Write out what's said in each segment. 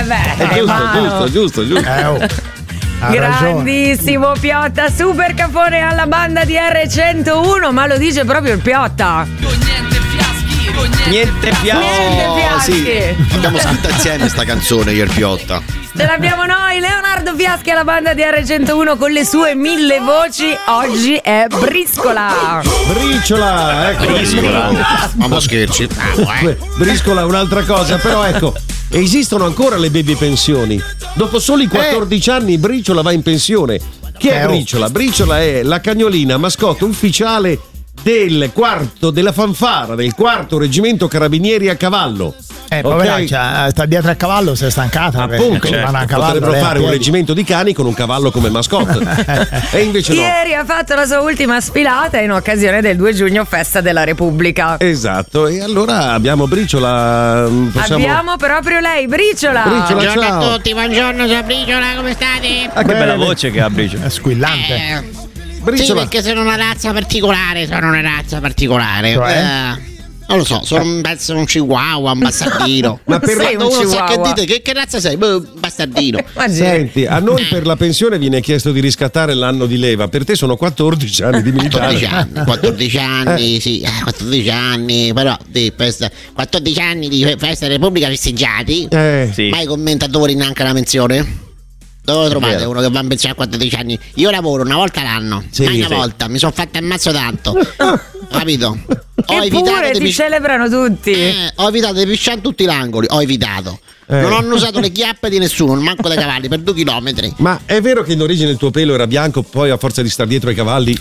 Giusto. Grandissimo Piotta, super cafone alla banda di R101, ma lo dice proprio il Piotta. Niente fiaschi. Sì. Abbiamo scritto insieme sta canzone io e il Piotta. Ce l'abbiamo noi, Leonardo Fiaschi alla banda di R101 con le sue 1000 voci. Oggi è Briscola. Briciola, ecco. Vamo scherzi. Briscola è un'altra cosa, però ecco, esistono ancora le baby pensioni. Dopo soli 14 anni Briciola va in pensione. Chi è Briciola? Briciola è la cagnolina mascotte ufficiale del quarto della fanfara del 4° reggimento carabinieri a cavallo. Poveraccia, sta dietro a cavallo, si è stancata. Appunto, potrebbero fare un reggimento di cani con un cavallo come mascotte. E invece no. Ieri ha fatto la sua ultima sfilata in occasione del 2 giugno, festa della Repubblica. Esatto, e allora abbiamo Briciola. Abbiamo proprio lei, Briciola. Buongiorno ciao. a tutti, buongiorno, sono Briciola, come state? Che bella voce che ha Briciola. È squillante. Sì, perché sono una razza particolare. Non lo so, penso un chihuahua, un bastardino. Ma per quando uno sa chihuahua. che dite, che razza sei? Bastardino. Senti, a noi per la pensione viene chiesto di riscattare l'anno di leva. Per te sono 14 anni di militare. 14 anni, sì, 14 anni, però 14 anni di festa Repubblica festeggiati. Sì. Mai commentatori neanche la menzione? Dove lo trovate uno che va in pensione a 14 anni? Io lavoro una volta l'anno, mai una volta, mi sono fatto ammazzo tanto. Capito? Eppure ti celebrano tutti. Ho evitato di pisciare in tutti gli angoli, ho evitato. Non ho usato le chiappe di nessuno, manco dei cavalli, per 2 chilometri. Ma è vero che in origine il tuo pelo era bianco, poi a forza di star dietro ai cavalli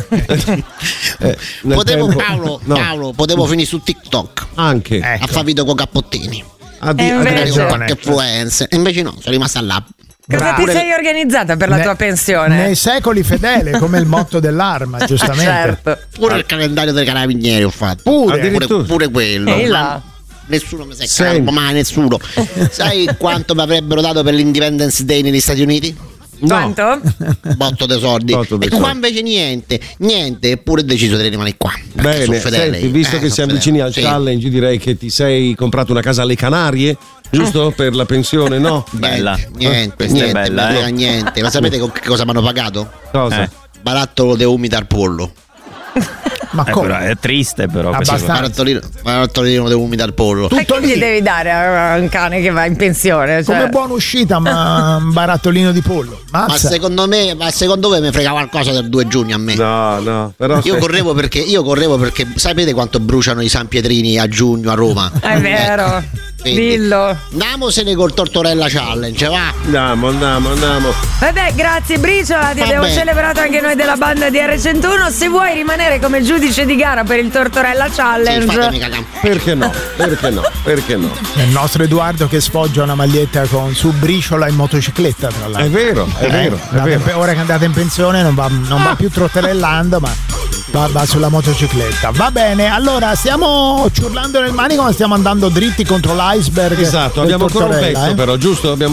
Paolo, potevo finire su TikTok. Anche a fare video con cappottini. Invece influencer. Invece no, sono rimasta là. cosa ti sei organizzata per la tua pensione? Nei secoli fedele, come il motto dell'arma, giustamente. Certo. Pure il calendario dei carabinieri ho fatto. Pure quello. Nessuno mi sa mai nessuno. Sai quanto mi avrebbero dato per l'Independence Day negli Stati Uniti? Quanto? Botto dei soldi. E qua invece niente, eppure ho deciso di rimanere qua. Bene, sono fedele. senti, visto che siamo vicini al challenge, direi che ti sei comprato una casa alle Canarie, giusto? Per la pensione, no? Bella. Niente, Questa è bella, niente. Ma sapete con che cosa mi hanno pagato? Cosa? Barattolo de umida al pollo. Ma però è triste, però. Barattolino de umida al pollo. E che gli devi dare a un cane che va in pensione? Come buona uscita, ma un barattolino di pollo. Ma secondo voi mi frega qualcosa del 2 giugno a me? No, però io correvo perché sapete quanto bruciano i San Pietrini a giugno a Roma? È vero. Dillo. Andiamosene col Tortorella Challenge, va. Andiamo. Vabbè, grazie Briciola, ti abbiamo celebrato anche noi della banda di R101. Se vuoi rimanere come giudice di gara per il Tortorella Challenge, perché no? È il nostro Edoardo che sfoggia una maglietta con su Briciola in motocicletta, tra l'altro. È vero. Ora che andate in pensione non va più trotterellando, ma va sulla motocicletta. Va bene, allora stiamo ciurlando nel manico, ma stiamo andando dritti contro l'iceberg. Esatto, abbiamo ancora un pezzo però, giusto?